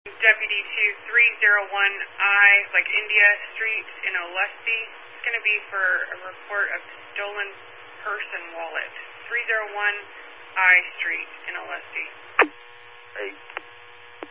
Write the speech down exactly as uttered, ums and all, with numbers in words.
Deputy to three oh one I, like India Street in Olustee. It's going to be for a report of stolen person wallet. three oh one I Street in Olustee. Hey.